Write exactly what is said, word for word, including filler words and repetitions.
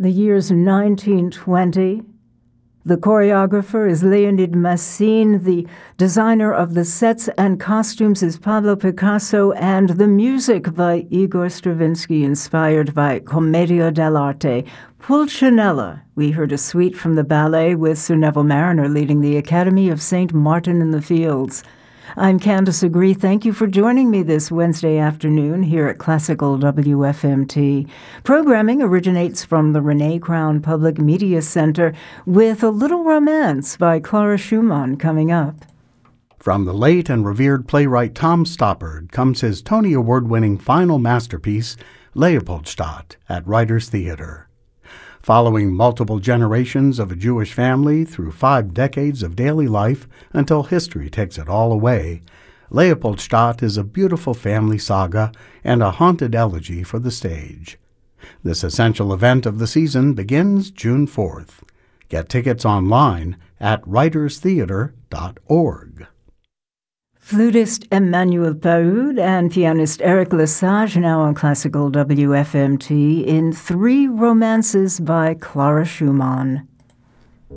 The year's nineteen twenty. The choreographer is Leonid Massine, the designer of the sets and costumes is Pablo Picasso, and the music by Igor Stravinsky, inspired by Commedia dell'arte. Pulcinella. We heard a suite from the ballet with Sir Neville Marriner leading the Academy of Saint Martin in the Fields. I'm Candace Agree. Thank you for joining me this Wednesday afternoon here at Classical W F M T. Programming originates from the Renee Crown Public Media Center with A Little Romance by Clara Schumann coming up. From the late and revered playwright Tom Stoppard comes his Tony Award-winning final masterpiece, Leopoldstadt, at Writers Theater. Following multiple generations of a Jewish family through five decades of daily life until history takes it all away, Leopoldstadt is a beautiful family saga and a haunted elegy for the stage. This essential event of the season begins June fourth. Get tickets online at writers theater dot org. Flutist Emmanuel Paoud and pianist Eric Lesage now on Classical W F M T in Three Romances by Clara Schumann.